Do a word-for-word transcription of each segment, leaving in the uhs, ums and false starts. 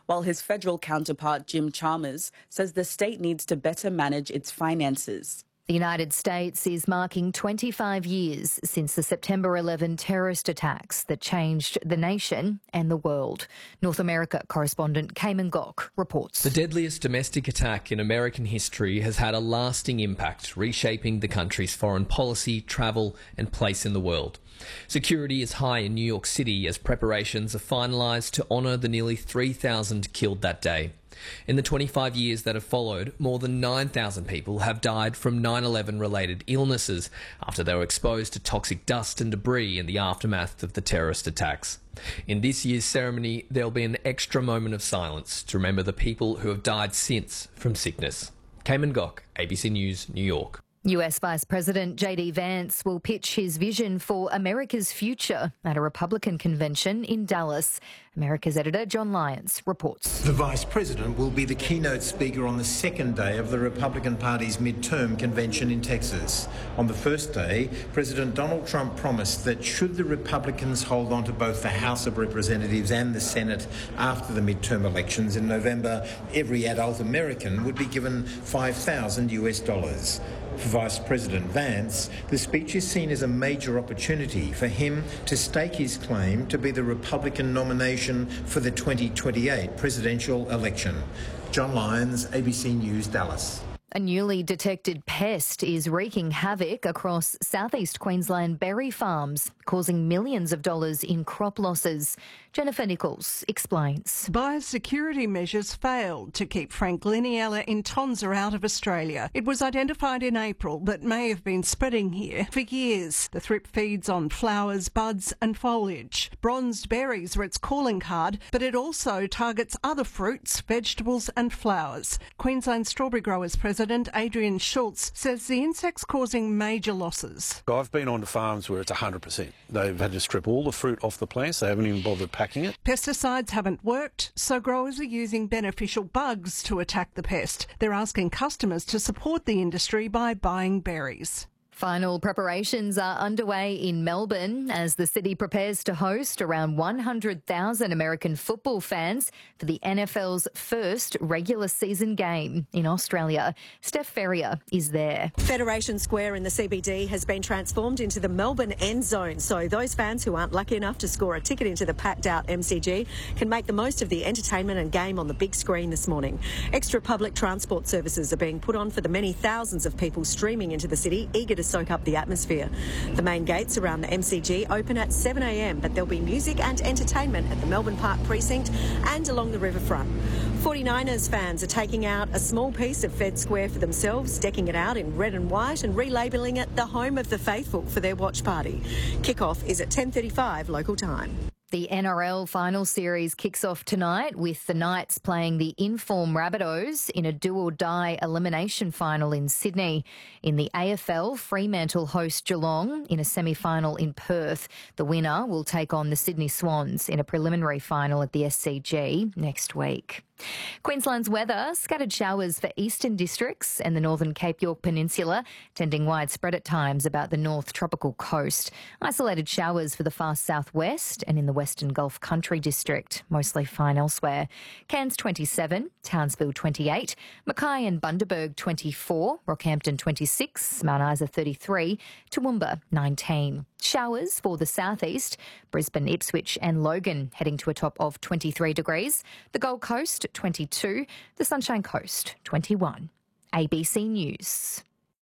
while his federal counterpart, Jim Chalmers, says the state needs to better manage its finances. The United States is marking twenty-five years since the September eleventh terrorist attacks that changed the nation and the world. North America correspondent Cayman Gok reports. The deadliest domestic attack in American history has had a lasting impact, reshaping the country's foreign policy, travel and place in the world. Security is high in New York City as preparations are finalised to honour the nearly three thousand killed that day. In the twenty-five years that have followed, more than nine thousand people have died from nine eleven related illnesses after they were exposed to toxic dust and debris in the aftermath of the terrorist attacks. In this year's ceremony, there'll be an extra moment of silence to remember the people who have died since from sickness. Cayman Gok, A B C News, New York. U S Vice President J D Vance will pitch his vision for America's future at a Republican convention in Dallas. America's editor John Lyons reports. The Vice President will be the keynote speaker on the second day of the Republican Party's midterm convention in Texas. On the first day, President Donald Trump promised that should the Republicans hold on to both the House of Representatives and the Senate after the midterm elections in November, every adult American would be given five thousand US dollars. For Vice President Vance, the speech is seen as a major opportunity for him to stake his claim to be the Republican nomination for the twenty twenty-eight presidential election. John Lyons, A B C News, Dallas. A newly detected pest is wreaking havoc across southeast Queensland berry farms, causing millions of dollars in crop losses. Jennifer Nichols explains. Biosecurity measures failed to keep Frankliniella intonsa out of Australia. It was identified in April but may have been spreading here for years. The thrip feeds on flowers, buds and foliage. Bronzed berries are its calling card, but it also targets other fruits, vegetables and flowers. Queensland Strawberry Growers President President Adrian Schultz says the insect's causing major losses. I've been on to farms where it's one hundred percent. They've had to strip all the fruit off the plants. They haven't even bothered packing it. Pesticides haven't worked, so growers are using beneficial bugs to attack the pest. They're asking customers to support the industry by buying berries. Final preparations are underway in Melbourne as the city prepares to host around one hundred thousand American football fans for the N F L's first regular season game in Australia. Steph Ferrier is there. Federation Square in the C B D has been transformed into the Melbourne End Zone, so those fans who aren't lucky enough to score a ticket into the packed-out M C G can make the most of the entertainment and game on the big screen this morning. Extra public transport services are being put on for the many thousands of people streaming into the city, eager to soak up the atmosphere. The main gates around the M C G open at seven a m, but there'll be music and entertainment at the Melbourne Park precinct and along the riverfront. forty-niners fans are taking out a small piece of Fed Square for themselves, decking it out in red and white and relabelling it the home of the faithful for their watch party. Kickoff is at ten thirty-five local time. The N R L final series kicks off tonight with the Knights playing the in-form Rabbitohs in a do-or-die elimination final in Sydney. In the A F L, Fremantle host Geelong in a semi-final in Perth. The winner will take on the Sydney Swans in a preliminary final at the S C G next week. Queensland's weather, scattered showers for eastern districts and the northern Cape York Peninsula, tending widespread at times about the north tropical coast. Isolated showers for the far southwest and in the western Gulf Country district, mostly fine elsewhere. Cairns twenty-seven, Townsville twenty-eight, Mackay and Bundaberg twenty-four, Rockhampton twenty-six, Mount Isa thirty-three, Toowoomba nineteen. Showers for the southeast, Brisbane, Ipswich and Logan heading to a top of twenty-three degrees. The Gold Coast twenty-two, the Sunshine Coast twenty-one. A B C News.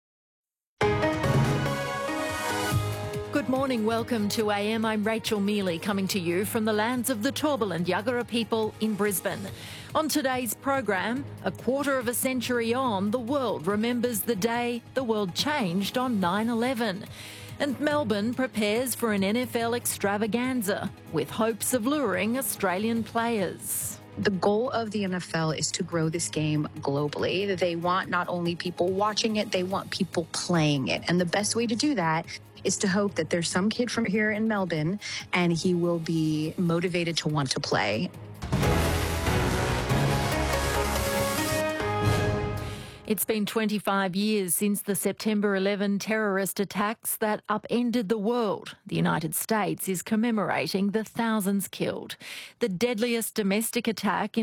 Good morning, welcome to A M. I'm Rachel Mealy coming to you from the lands of the Turrbal and Yagara people in Brisbane. On today's program, a quarter of a century on, the world remembers the day the world changed on nine eleven. And Melbourne prepares for an N F L extravaganza with hopes of luring Australian players. The goal of the N F L is to grow this game globally. They want not only people watching it, they want people playing it. And the best way to do that is to hope that there's some kid from here in Melbourne and he will be motivated to want to play. It's been twenty-five years since the September eleventh terrorist attacks that upended the world. The United States is commemorating the thousands killed. The deadliest domestic attack in